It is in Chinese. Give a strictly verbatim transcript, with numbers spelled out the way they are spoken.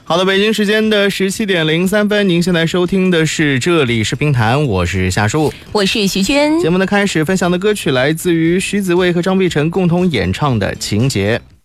好的，北京时间的十七点零三分，您现在收听的是这里是评弹，我是夏树， 我是徐娟。 节目的开始分享的歌曲来自于徐子未和张碧晨共同演唱的《情节》。